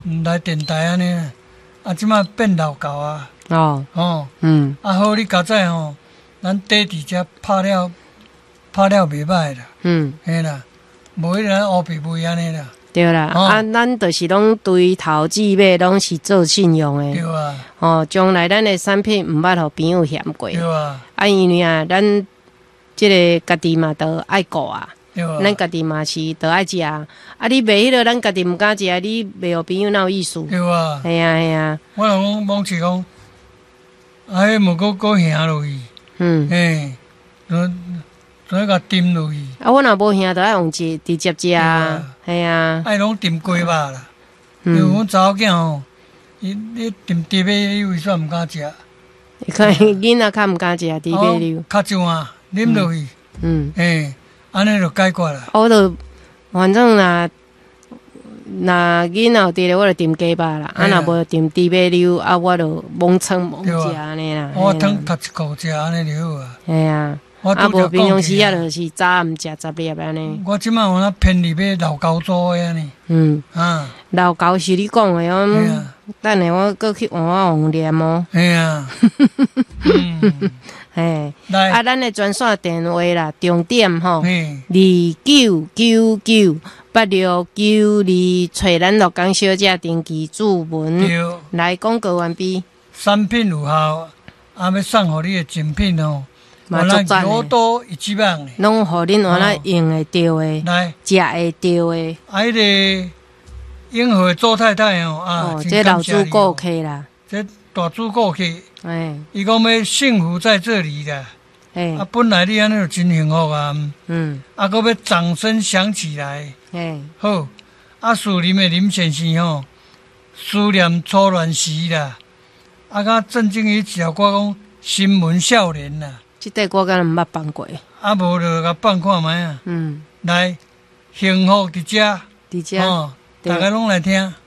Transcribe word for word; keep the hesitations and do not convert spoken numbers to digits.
毋来电台安尼，啊，即马变老教啊。 哦哦， 嗯， 啊好，你较早吼，咱爹伫遮拍了拍了袂歹啦， 嗯， 嘿啦，无迄个乌皮皮安尼啦， 对啦， 哦啊，咱就是拢对头至尾拢是做信用诶。 对啊， 哦，将来咱诶产品毋捌互朋友嫌过。 对啊， 啊，因为啊，咱即个家己嘛，都爱顾啊。 对啊， 咱家己嘛是都爱食啊。啊，你卖迄个咱家己毋敢食，你卖互朋友哪有意思？ 对啊， 系啊系啊， 我若讲往是讲，啊，迄无搁搁行落去， 嗯。 嘿，就就甲沉落去， 啊，我若无兄，就爱用直直接食啊，系啊， 爱拢沉鸡肉啦，因为嗯， 阮查某囝吼，伊你沉猪尾，伊为啥毋敢食？ 可能囡仔较毋敢食猪尾溜， 较上啊，啉落去， 嗯， 嘿，安尼就解决啦。 我就反正若若囡仔有伫咧，我就炖鸡肉啦，啊，若无炖猪尾溜，啊，我就猛蹭猛食安尼啦， 我汤夹一口食安尼就好啊。 系啊， 我啊，无平常时啊， 啊， 就是早毋食十粒安尼， 我即摆有那偏入去老高做的安尼， 嗯， 啊， 老狗是你讲的嘿哦， 啊， 等下我搁去换我黄念哦， 嘿啊，嗯， 嘿。 来， 啊，咱的专线电话啦，重点吼， 嘿， 二九九九八六九二，找咱乐江小姐登记注文。 对， 来广告完毕， 产品有效，啊，要送互你的精品哦， 嘛原来足赞的有多一级棒的， 拢互恁原来用会着的， 来， 食会着的。 啊，迄个永和周太太哦，啊， 哦， 真这老主顾感谢你哦， 客啦， 这大主顾客， 哎伊讲要幸福在这里啦， 哎啊，本来你安尼就真幸福啊， 嗯啊，搁要掌声响起来。 哎好，啊，树林的林先生吼，思念初恋时啦，啊，甲郑经一条歌讲新闻少年啦， 即块我敢毋捌放过， 啊，无就甲放看卖啊， 嗯， 来，幸福伫遮， 伫遮。 哦， 对大家拢来听。